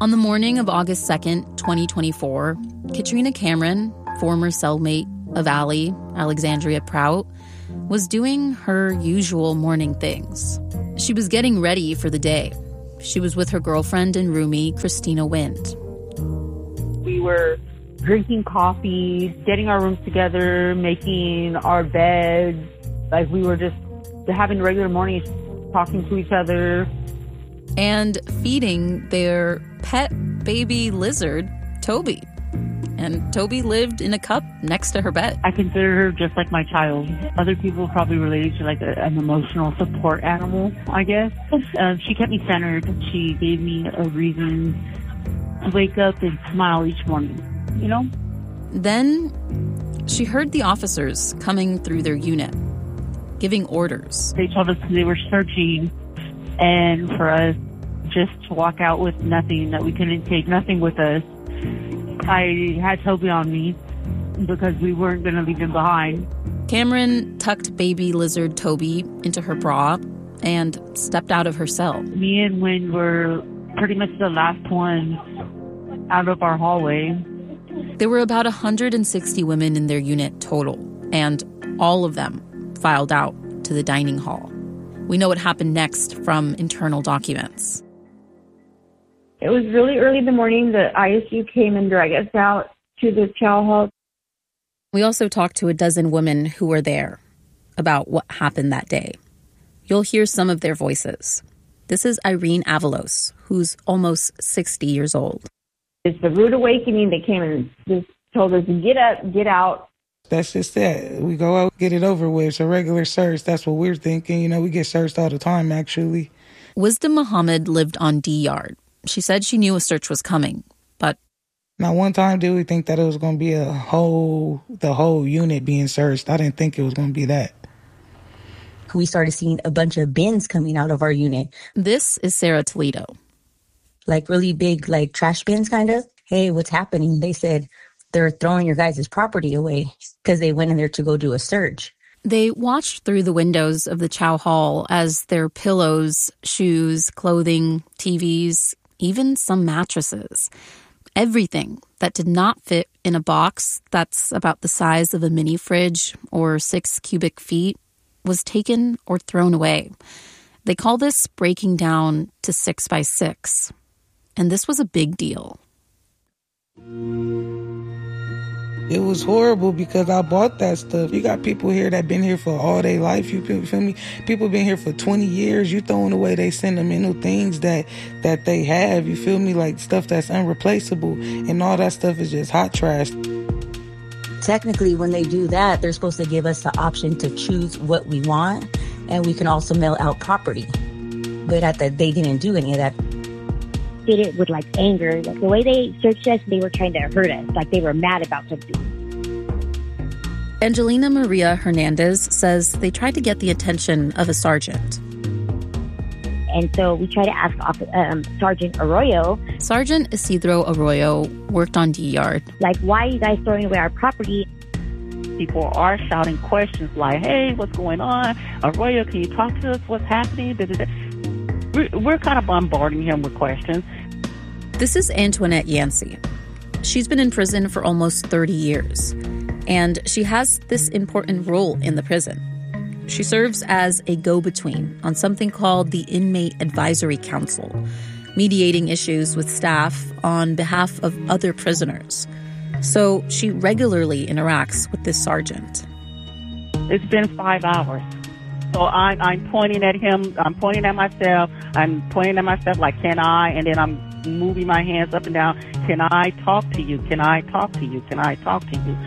On the morning of August 2nd, 2024, Katrina Cameron, former cellmate of Allie, Alexandria Prout, was doing her usual morning things. She was getting ready for the day. She was with her girlfriend and roomie, Christina Wind. We were drinking coffee, getting our rooms together, making our beds. Like, we were just having regular mornings, talking to each other. And feeding their pet baby lizard, Toby. And Toby lived in a cup next to her bed. I consider her just like my child. Other people probably related to like an emotional support animal, I guess. She kept me centered. She gave me a reason to wake up and smile each morning, you know? Then she heard the officers coming through their unit, giving orders. They told us they were searching and for us just to walk out with nothing, that we couldn't take nothing with us. I had Toby on me because we weren't going to leave him behind. Cameron tucked baby lizard Toby into her bra and stepped out of her cell. Me and Wynn were pretty much the last ones out of our hallway. There were about 160 women in their unit total, and all of them filed out to the dining hall. We know what happened next from internal documents. It was really early in the morning. The ISU came and dragged us out to the chow hall. We also talked to a dozen women who were there about what happened that day. You'll hear some of their voices. This is Irene Avalos, who's almost 60 years old. It's the rude awakening. They came and just told us, get up, get out. That's just that. We go out, get it over with. It's a regular search. That's what we're thinking. You know, we get searched all the time, actually. Wisdom Muhammad lived on D Yard. She said she knew a search was coming, but... Not one time did we think that it was going to be the whole unit being searched. I didn't think it was going to be that. We started seeing a bunch of bins coming out of our unit. This is Sarah Toledo. Like really big, like trash bins, kind of. Hey, what's happening? They said they're throwing your guys' property away because they went in there to go do a search. They watched through the windows of the chow hall as their pillows, shoes, clothing, TVs, even some mattresses, everything that did not fit in a box that's about the size of a mini fridge or 6 cubic feet was taken or thrown away. They call this breaking down to 6 by 6. And this was a big deal. It was horrible because I bought that stuff. You got people here that been here for all their life. You feel me? People been here for 20 years. You throwing away they sentimental things that they have. You feel me? Like stuff that's unreplaceable. And all that stuff is just hot trash. Technically, when they do that, they're supposed to give us the option to choose what we want. And we can also mail out property. But they didn't do any of that. Did it with like anger. Like the way they searched us, they were trying to hurt us. Like they were mad about something. Angelina Maria Hernandez says they tried to get the attention of a sergeant. And so we tried to ask Sergeant Arroyo. Sergeant Isidro Arroyo worked on D Yard. Like, why are you guys throwing away our property? People are shouting questions like, hey, what's going on? Arroyo, can you talk to us? What's happening? We're kind of bombarding him with questions. This is Antoinette Yancey. She's been in prison for almost 30 years, and she has this important role in the prison. She serves as a go-between on something called the Inmate Advisory Council, mediating issues with staff on behalf of other prisoners. So she regularly interacts with this sergeant. It's been 5 hours. So I'm pointing at him, I'm pointing at myself like, can I? And then I'm moving my hands up and down. Can I talk to you? Can I talk to you? Can I talk to you?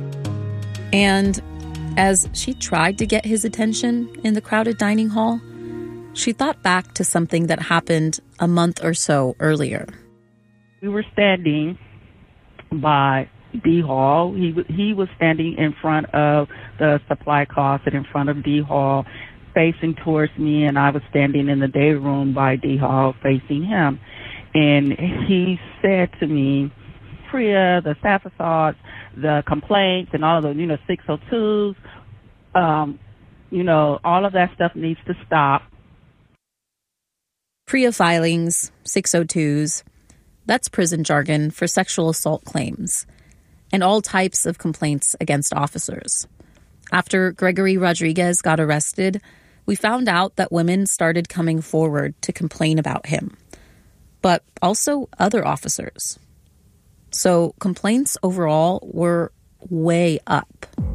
And as she tried to get his attention in the crowded dining hall, she thought back to something that happened a month or so earlier. We were standing by D Hall. He was standing in front of the supply closet in front of D Hall, facing towards me, and I was standing in the day room by D Hall facing him. And he said to me, Priya, the staff assaults, the complaints, and all of the, 602s, all of that stuff needs to stop. PREA filings, 602s, That's prison jargon for sexual assault claims and all types of complaints against officers. After Gregory Rodriguez got arrested, we found out that women started coming forward to complain about him, but also other officers. So complaints overall were way up.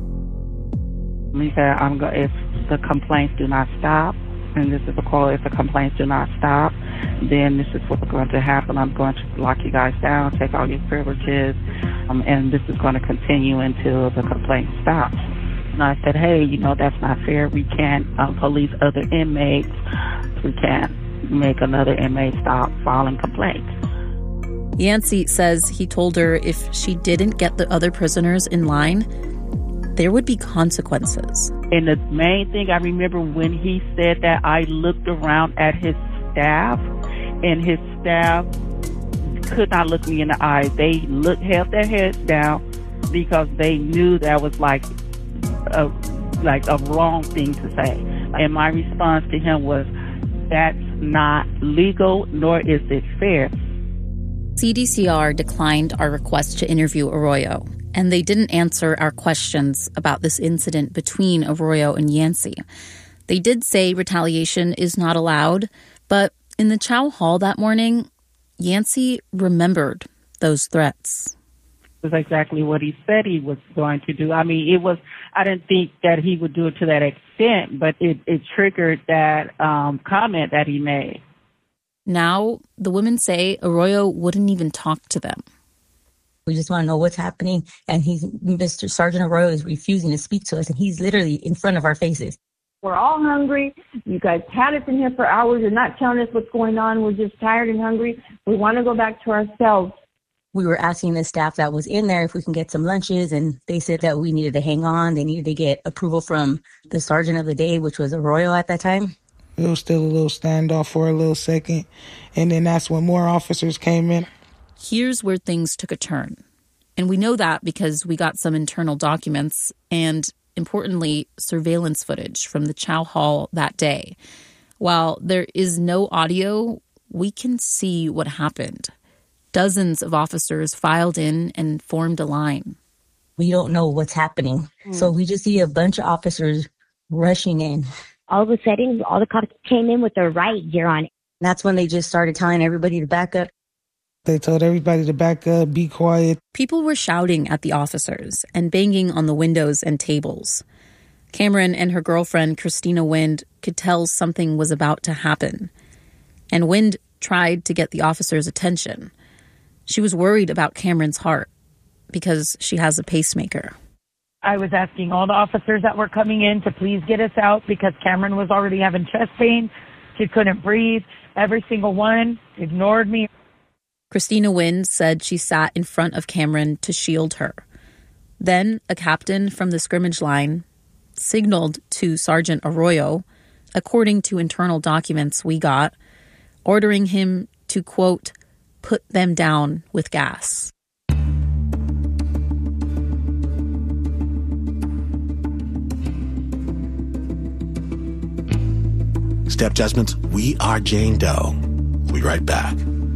He said, if the complaints do not stop, and this is a quote, if the complaints do not stop, then this is what's going to happen. I'm going to lock you guys down, take all your privileges, and this is going to continue until the complaint stops. And I said, hey, that's not fair. We can't police other inmates. We can't make another inmate stop filing complaints. Yancey says he told her if she didn't get the other prisoners in line, there would be consequences. And the main thing I remember when he said that, I looked around at his staff, and his staff could not look me in the eye. They held their heads down because they knew that was like a wrong thing to say. And my response to him was, that's not legal, nor is it fair. CDCR declined our request to interview Arroyo, and they didn't answer our questions about this incident between Arroyo and Yancey. They did say retaliation is not allowed, but in the Chow Hall that morning, Yancey remembered those threats. It was exactly what he said he was going to do. I didn't think that he would do it to that extent, but it triggered that comment that he made. Now, the women say Arroyo wouldn't even talk to them. We just want to know what's happening, and Mr. Sergeant Arroyo is refusing to speak to us, and he's literally in front of our faces. We're all hungry. You guys had us in here for hours. You're not telling us what's going on. We're just tired and hungry. We want to go back to ourselves. We were asking the staff that was in there if we can get some lunches, and they said that we needed to hang on. They needed to get approval from the sergeant of the day, which was Arroyo at that time. It was still a little standoff for a little second, and then that's when more officers came in. Here's where things took a turn. And we know that because we got some internal documents and, importantly, surveillance footage from the Chow Hall that day. While there is no audio, we can see what happened. Dozens of officers filed in and formed a line. We don't know what's happening. So we just see a bunch of officers rushing in. All of a sudden, all the cops came in with their riot gear on. That's when they just started telling everybody to back up. They told everybody to back up, be quiet. People were shouting at the officers and banging on the windows and tables. Cameron and her girlfriend, Christina Wind, could tell something was about to happen. And Wind tried to get the officers' attention. She was worried about Cameron's heart because she has a pacemaker. I was asking all the officers that were coming in to please get us out because Cameron was already having chest pain. She couldn't breathe. Every single one ignored me. Christina Wind said she sat in front of Cameron to shield her. Then a captain from the scrimmage line signaled to Sergeant Arroyo, according to internal documents we got, ordering him to, quote, put them down with gas. Step Judgments, we are Jane Doe. We'll be right back.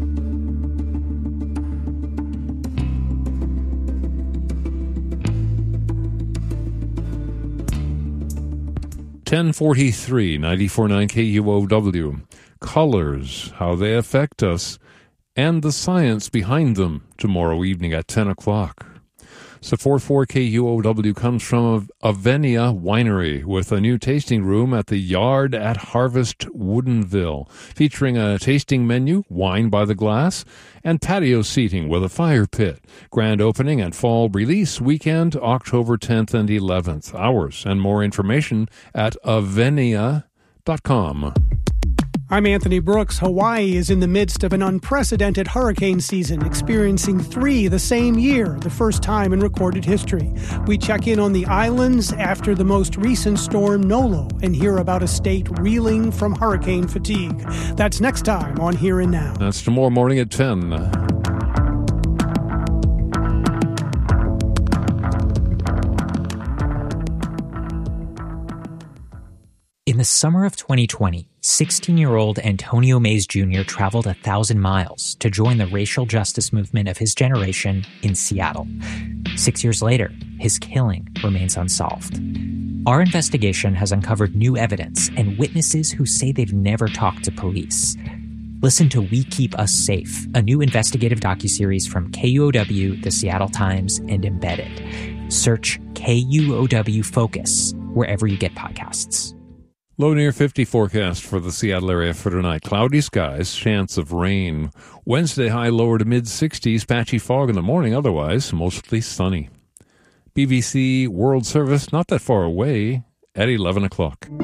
(1043) 94.9 KUOW. Colors, how they affect us, and the science behind them, tomorrow evening at 10 o'clock. Support for KUOW comes from Avenia Winery with a new tasting room at the Yard at Harvest Woodinville, featuring a tasting menu, wine by the glass, and patio seating with a fire pit. Grand opening and fall release weekend, October 10th and 11th. Hours and more information at avenia.com. I'm Anthony Brooks. Hawaii is in the midst of an unprecedented hurricane season, experiencing 3 the same year, the first time in recorded history. We check in on the islands after the most recent storm, Nolo, and hear about a state reeling from hurricane fatigue. That's next time on Here and Now. That's tomorrow morning at 10. In the summer of 2020, 16-year-old Antonio Mays Jr. traveled 1,000 miles to join the racial justice movement of his generation in Seattle. 6 years later, his killing remains unsolved. Our investigation has uncovered new evidence and witnesses who say they've never talked to police. Listen to We Keep Us Safe, a new investigative docuseries from KUOW, The Seattle Times, and Embedded. Search KUOW Focus wherever you get podcasts. Low near 50 forecast for the Seattle area for tonight. Cloudy skies, chance of rain. Wednesday high lower to mid-60s, patchy fog in the morning, otherwise mostly sunny. BBC World Service not that far away at 11 o'clock.